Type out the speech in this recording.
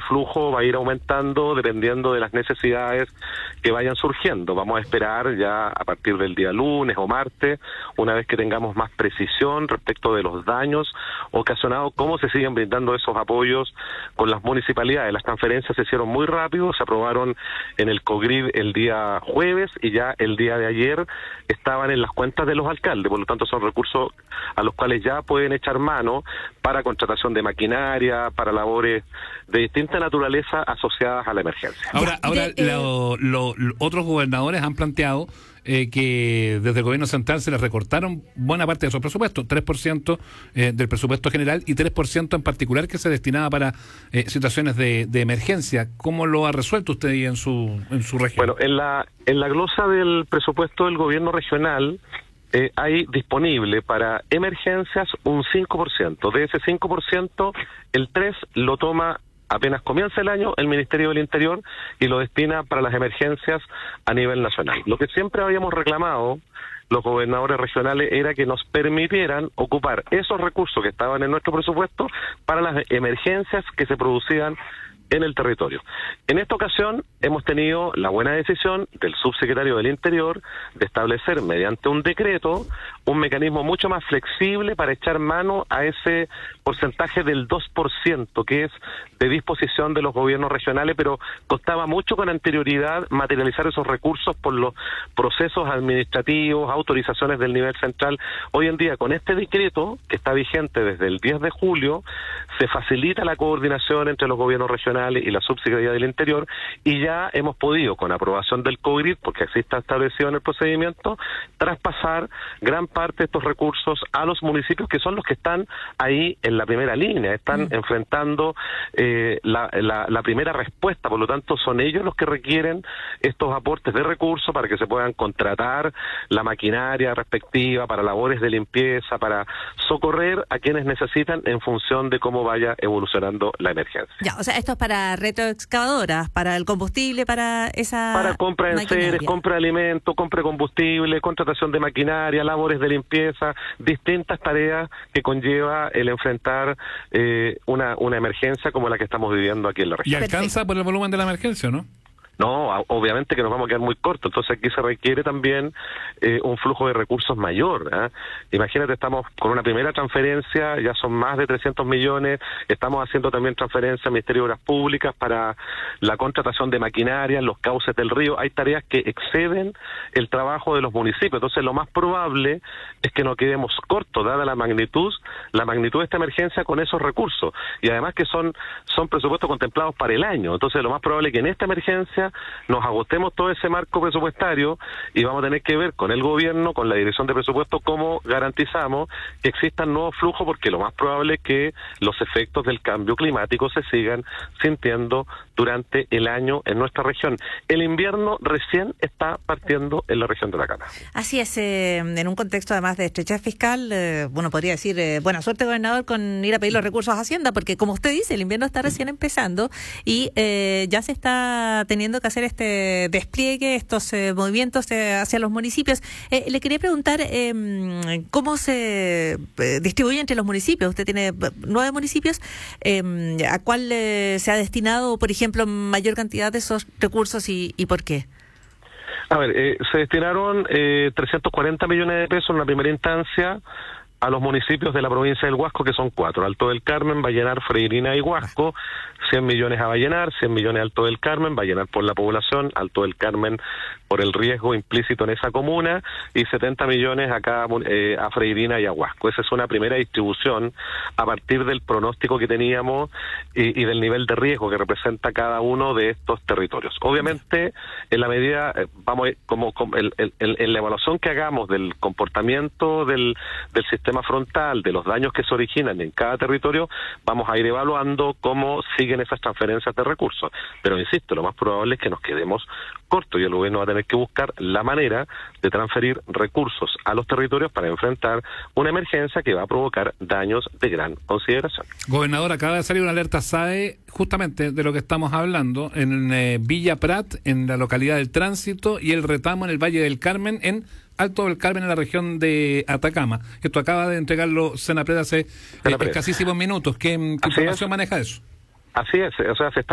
flujo va a ir aumentando dependiendo de las necesidades que vayan surgiendo. Vamos a esperar ya a partir del día lunes o martes, una vez que tengamos más precisión respecto de los daños ocasionados, cómo se siguen brindando esos apoyos con las municipalidades. Las transferencias se hicieron muy rápido, se aprobaron en el COGRID el día jueves y ya el día de ayer estaban en las cuentas de los alcaldes, por lo tanto son recursos a los cuales ya pueden echar mano para contratación de maquinaria, para labores de distinta naturaleza asociadas a la emergencia. Ahora otros gobernadores han planteado que desde el gobierno central se les recortaron buena parte de esos presupuestos, 3% del presupuesto general y 3% en particular que se destinaba para situaciones de emergencia. ¿Cómo lo ha resuelto usted ahí en su región? Bueno, en la glosa del presupuesto del gobierno regional hay disponible para emergencias un 5%. De ese 5%, el 3% lo toma apenas comienza el año el Ministerio del Interior y lo destina para las emergencias a nivel nacional. Lo que siempre habíamos reclamado los gobernadores regionales era que nos permitieran ocupar esos recursos que estaban en nuestro presupuesto para las emergencias que se producían en el territorio. En esta ocasión hemos tenido la buena decisión del subsecretario del Interior de establecer mediante un decreto un mecanismo mucho más flexible para echar mano a ese porcentaje del 2% que es de disposición de los gobiernos regionales, pero costaba mucho con anterioridad materializar esos recursos por los procesos administrativos, autorizaciones del nivel central. Hoy en día, con este decreto, que está vigente desde el 10 de julio, se facilita la coordinación entre los gobiernos regionales y la Subsecretaría del Interior, y ya hemos podido, con aprobación del COGRID, porque así está establecido en el procedimiento, traspasar gran parte de estos recursos a los municipios, que son los que están ahí en la primera línea, están enfrentando la primera respuesta. Por lo tanto, son ellos los que requieren estos aportes de recursos para que se puedan contratar la maquinaria respectiva para labores de limpieza, para socorrer a quienes necesitan en función de cómo vaya evolucionando la emergencia. Ya, o sea, esto es para retroexcavadoras, para el combustible, para esa para compra de enseres, compra de alimentos, compra de combustible, contratación de maquinaria, labores de limpieza, distintas tareas que conlleva el enfrentar una emergencia como la que estamos viviendo aquí en la región. ¿Y alcanza por el volumen de la emergencia, no? No, obviamente que nos vamos a quedar muy cortos, entonces aquí se requiere también un flujo de recursos mayor. Imagínate, estamos con una primera transferencia, ya son más de 300 millones, estamos haciendo también transferencias al Ministerio de Obras Públicas para la contratación de maquinaria en los cauces del río. Hay tareas que exceden el trabajo de los municipios, entonces lo más probable es que nos quedemos cortos, dada la magnitud de esta emergencia con esos recursos, y además que son presupuestos contemplados para el año, entonces lo más probable es que en esta emergencia nos agotemos todo ese marco presupuestario y vamos a tener que ver con el gobierno, con la dirección de presupuesto, cómo garantizamos que existan nuevos flujos, porque lo más probable es que los efectos del cambio climático se sigan sintiendo durante el año en nuestra región. El invierno recién está partiendo en la región de la Cana. Así es, en un contexto además de estrechez fiscal, bueno, podría decir, buena suerte, gobernador, con ir a pedir los recursos a Hacienda, porque como usted dice, el invierno está recién empezando y ya se está teniendo que hacer este despliegue, estos movimientos hacia los municipios. Le quería preguntar cómo se distribuye entre los municipios. Usted tiene 9 municipios. ¿A cuál se ha destinado, por ejemplo, mayor cantidad de esos recursos y por qué? A ver, se destinaron 340 millones de pesos en la primera instancia a los municipios de la provincia del Huasco, que son 4, Alto del Carmen, Vallenar, Freirina y Huasco. 100 millones a Vallenar, 100 millones a Alto del Carmen, Vallenar por la población, Alto del Carmen por el riesgo implícito en esa comuna, y 70 millones acá a Freirina y a Huasco. Esa es una primera distribución a partir del pronóstico que teníamos y del nivel de riesgo que representa cada uno de estos territorios. Obviamente, en la medida, en la evaluación que hagamos del comportamiento del sistema frontal, de los daños que se originan en cada territorio, vamos a ir evaluando cómo siguen esas transferencias de recursos. Pero insisto, lo más probable es que nos quedemos cortos y el gobierno va a tener que buscar la manera de transferir recursos a los territorios para enfrentar una emergencia que va a provocar daños de gran consideración. Gobernador, acaba de salir una alerta SAE justamente de lo que estamos hablando en Villa Prat, en la localidad del Tránsito, y el Retamo en el Valle del Carmen, en Alto del Carmen, en la región de Atacama. Esto acaba de entregarlo Senapred hace escasísimos minutos. ¿Qué información maneja eso? Así es, o sea, se está